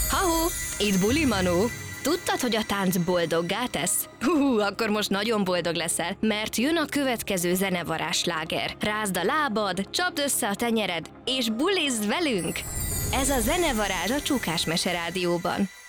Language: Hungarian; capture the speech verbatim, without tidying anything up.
Ha-hó, itt Buli Manó. Tudtad, hogy a tánc boldoggá tesz? Hú, akkor most nagyon boldog leszel, mert jön a következő zenevarázs sláger. Rázd a lábad, csapd össze a tenyered, és bulizd velünk! Ez a Zenevarázs a Csúkás Mese Rádióban.